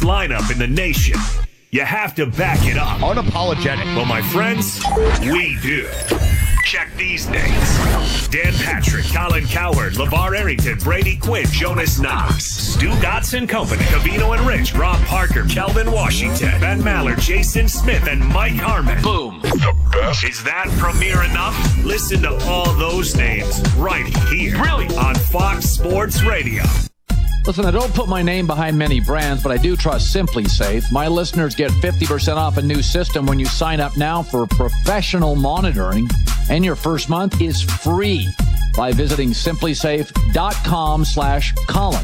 lineup in the nation. You have to back it up. Unapologetic. Well, my friends, we do. Check these names. Dan Patrick, Colin Cowherd, LeVar Arrington, Brady Quinn, Jonas Knox, Stu Dotson Company, Cavino and Rich, Rob Parker, Kelvin Washington, Ben Maller, Jason Smith, and Mike Harmon. Boom. The best. Is that premiere enough? Listen to all those names right here. Really? On Fox Sports Radio. Listen, I don't put my name behind many brands, but I do trust Simply Safe. My listeners get 50% off a new system when you sign up now for professional monitoring, and your first month is free by visiting simplysafe.com/Colin.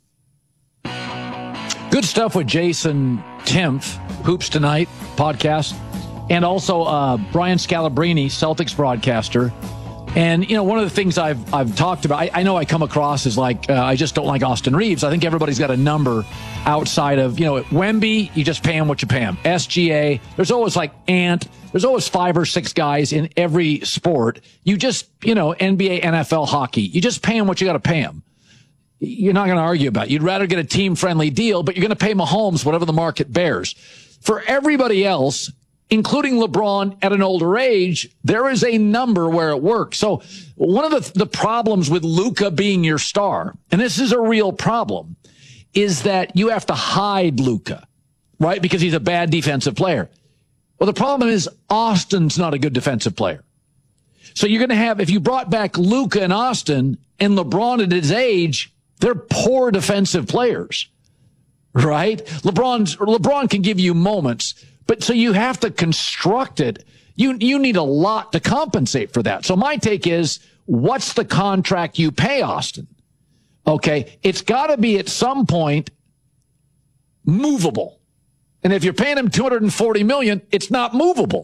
Good stuff with Jason Timpf, Hoops Tonight podcast, and also Brian Scalabrine, Celtics broadcaster. And, you know, one of the things I've talked about, I know I come across as like, I just don't like Austin Reeves. I think everybody's got a number outside of, you know, at Wemby, you just pay him what you pay him. SGA, there's always like there's always 5 or 6 guys in every sport. You just, you know, NBA, NFL, hockey, you just pay him what you got to pay him. You're not going to argue about it. You'd rather get a team-friendly deal, but you're going to pay Mahomes whatever the market bears. For everybody else, including LeBron at an older age, there is a number where it works. So one of the problems with Luka being your star, and this is a real problem, is that you have to hide Luka, right? Because he's a bad defensive player. Well, the problem is Austin's not a good defensive player. So you're going to have, if you brought back Luka and Austin and LeBron at his age, they're poor defensive players, right? LeBron can give you moments, but so you have to construct it. You need a lot to compensate for that. So my take is, what's the contract you pay Austin? Okay, it's got to be at some point movable. And if you're paying him $240 million, it's not movable.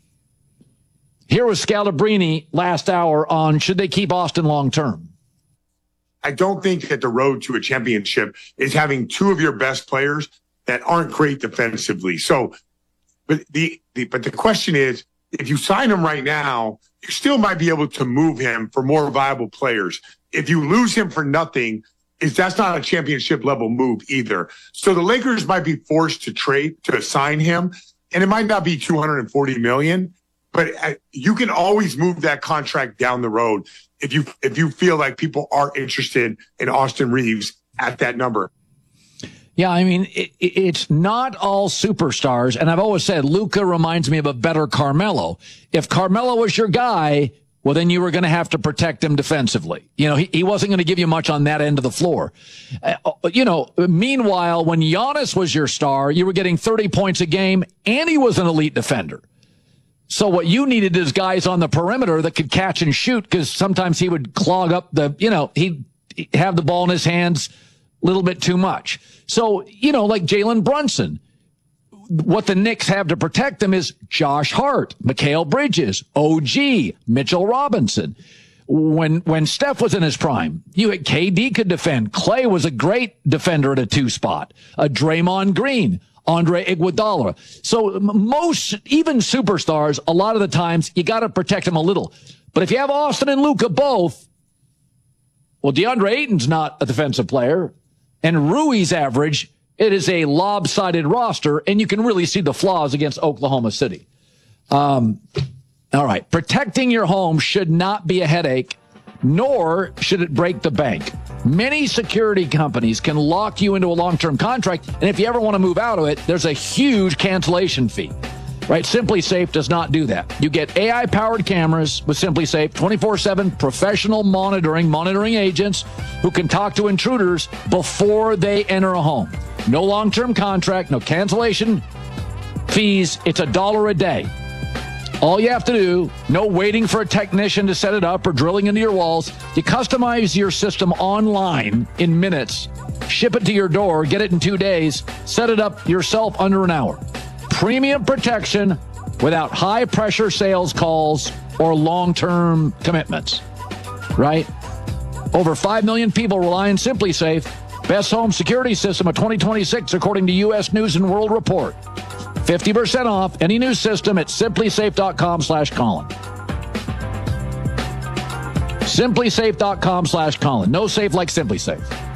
Here was Scalabrine last hour on should they keep Austin long term. I don't think that the road to a championship is having 2 of your best players that aren't great defensively. So, but the question is, if you sign him right now, you still might be able to move him for more viable players. If you lose him for nothing, that's not a championship level move either. So the Lakers might be forced to sign him, and it might not be $240 million, but you can always move that contract down the road if you feel like people are interested in Austin Reeves at that number. Yeah, I mean, it's not all superstars. And I've always said Luka reminds me of a better Carmelo. If Carmelo was your guy, well, then you were going to have to protect him defensively. You know, he wasn't going to give you much on that end of the floor. Meanwhile, when Giannis was your star, you were getting 30 points a game, and he was an elite defender. So what you needed is guys on the perimeter that could catch and shoot, because sometimes he would clog up he'd have the ball in his hands a little bit too much. So, like Jalen Brunson, what the Knicks have to protect them is Josh Hart, Mikal Bridges, OG, Mitchell Robinson. When Steph was in his prime, KD could defend. Clay was a great defender at a 2 spot. Draymond Green, Andre Iguodala. So even superstars, a lot of the times you got to protect them a little. But if you have Austin and Luka both, well, DeAndre Ayton's not a defensive player, and Rui's average. It is a lopsided roster, and you can really see the flaws against Oklahoma City. All right. Protecting your home should not be a headache, nor should it break the bank. Many security companies can lock you into a long-term contract, and if you ever want to move out of it, there's a huge cancellation fee. Right? Simply Safe does not do that. You get AI-powered cameras with Simply Safe, 24/7 professional monitoring agents who can talk to intruders before they enter a home. No long-term contract, no cancellation fees. It's $1 a day. All you have to do, no waiting for a technician to set it up or drilling into your walls. You customize your system online in minutes, ship it to your door, get it in 2 days, set it up yourself under an hour. Premium protection without high-pressure sales calls or long-term commitments, right? Over 5 million people rely on Simply Safe, best home security system of 2026, according to U.S. News and World Report. 50% off any new system at simplysafe.com/Colin. Simplysafe.com/Colin. No safe like Simply Safe.